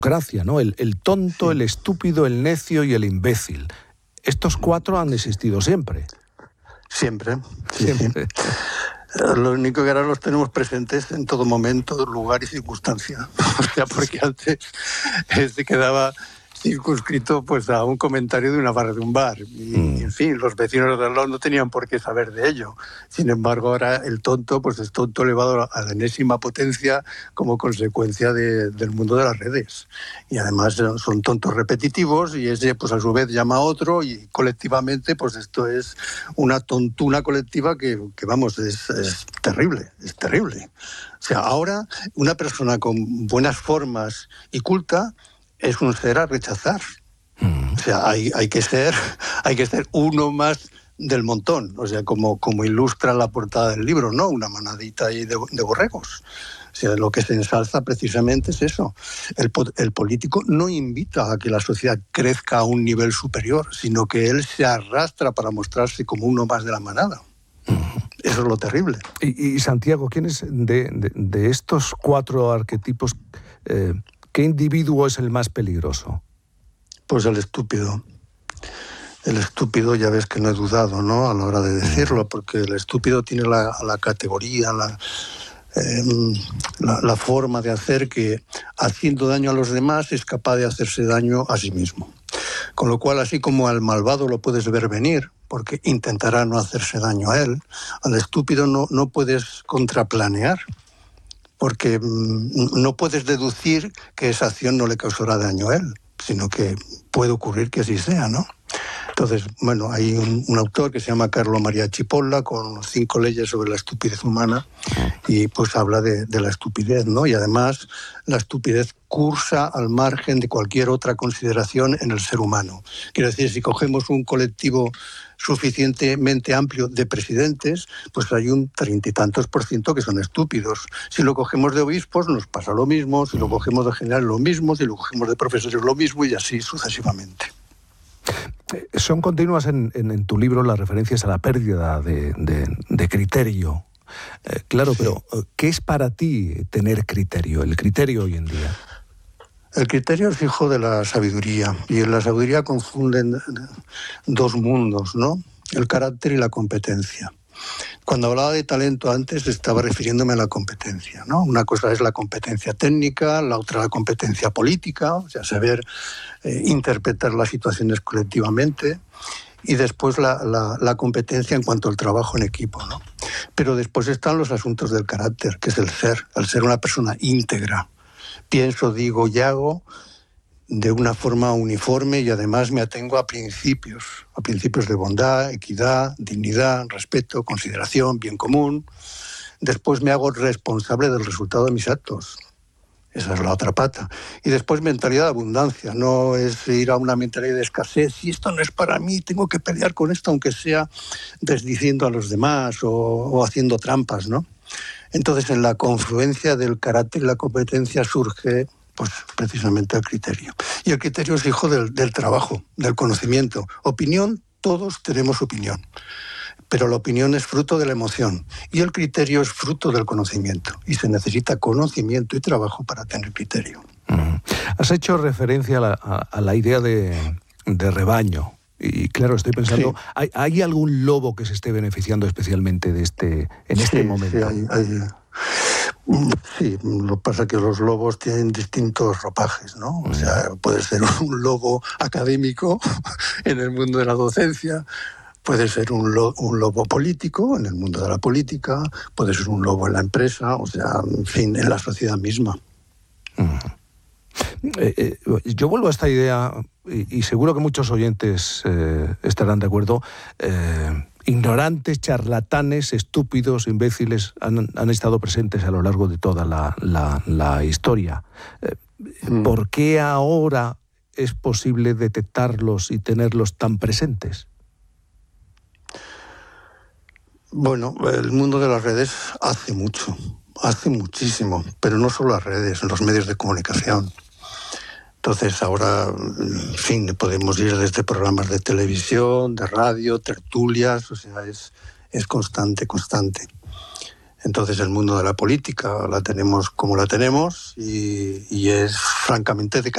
democracia, ¿no? El tonto, Sí. el estúpido, el necio y el imbécil. Estos cuatro han existido siempre. Siempre, sí, Siempre. sí. Lo único que ahora los tenemos presentes en todo momento, lugar y circunstancia. O sea, porque antes se quedaba circunscrito pues a un comentario de una barra de un bar. Y, en fin, los vecinos de al lado no tenían por qué saber de ello. Sin embargo, ahora el tonto pues es tonto elevado a la enésima potencia como consecuencia del mundo de las redes. Y además son tontos repetitivos y ese pues a su vez llama a otro y colectivamente pues esto es una tontuna colectiva que vamos, es terrible, es terrible. O sea, ahora una persona con buenas formas y culta es un ser a rechazar. O sea, hay que ser uno más del montón. O sea, como ilustra la portada del libro, ¿no? Una manadita ahí de borregos. O sea, lo que se ensalza precisamente es eso. El político no invita a que la sociedad crezca a un nivel superior, sino que él se arrastra para mostrarse como uno más de la manada. Eso es lo terrible. Y Santiago, ¿quién es de estos cuatro arquetipos, qué individuo es el más peligroso? Pues el estúpido. El estúpido, ya ves que no he dudado, ¿no?, a la hora de decirlo, porque el estúpido tiene la categoría, la forma de hacer que, haciendo daño a los demás, es capaz de hacerse daño a sí mismo. Con lo cual, así como al malvado lo puedes ver venir, porque intentará no hacerse daño a él, al estúpido no puedes contraplanear, porque no puedes deducir que esa acción no le causará daño a él, sino que puede ocurrir que así sea, ¿no? Entonces, bueno, hay un autor que se llama Carlo Maria Cipolla con 5 leyes sobre la estupidez humana y pues habla de la estupidez, ¿no? Y además la estupidez cursa al margen de cualquier otra consideración en el ser humano. Quiero decir, si cogemos un colectivo suficientemente amplio de presidentes, pues hay un 30 y tantos % que son estúpidos. Si lo cogemos de obispos nos pasa lo mismo, si lo cogemos de generales lo mismo, si lo cogemos de profesores lo mismo y así sucesivamente. Son continuas en tu libro las referencias a la pérdida de criterio. Claro, sí. Pero ¿qué es para ti tener criterio, el criterio hoy en día? El criterio es hijo de la sabiduría, y en la sabiduría confunden dos mundos, ¿no? El carácter y la competencia. Cuando hablaba de talento antes estaba refiriéndome a la competencia, ¿no? Una cosa es la competencia técnica, la otra la competencia política, o sea, saber interpretar las situaciones colectivamente, y después la competencia en cuanto al trabajo en equipo, ¿no? Pero después están los asuntos del carácter, que es el ser una persona íntegra. Pienso, digo y hago de una forma uniforme y además me atengo a principios de bondad, equidad, dignidad, respeto, consideración, bien común. Después me hago responsable del resultado de mis actos. Esa es la otra pata. Y después mentalidad de abundancia, no es ir a una mentalidad de escasez. Si esto no es para mí, tengo que pelear con esto, aunque sea desdiciendo a los demás o haciendo trampas, ¿no? Entonces, en la confluencia del carácter y la competencia surge pues precisamente el criterio. Y el criterio es hijo del trabajo, del conocimiento. Opinión, todos tenemos opinión. Pero la opinión es fruto de la emoción y el criterio es fruto del conocimiento. Y se necesita conocimiento y trabajo para tener criterio. Has hecho referencia a la idea de rebaño. Y claro, estoy pensando, sí. ¿hay algún lobo que se esté beneficiando especialmente en este momento? Sí, lo que pasa es que los lobos tienen distintos ropajes, ¿no? O sea, puede ser un lobo académico en el mundo de la docencia, puede ser un lobo político en el mundo de la política, puede ser un lobo en la empresa, o sea, en fin, en la sociedad misma. Yo vuelvo a esta idea, y seguro que muchos oyentes estarán de acuerdo. Ignorantes, charlatanes, estúpidos, imbéciles han estado presentes a lo largo de toda la historia. ¿Por qué ahora es posible detectarlos y tenerlos tan presentes? Bueno, el mundo de las redes hace muchísimo, pero no solo las redes, los medios de comunicación. Entonces ahora, en fin, podemos ir desde programas de televisión, de radio, tertulias, o sea, es constante. Entonces el mundo de la política la tenemos como la tenemos y es francamente decadente.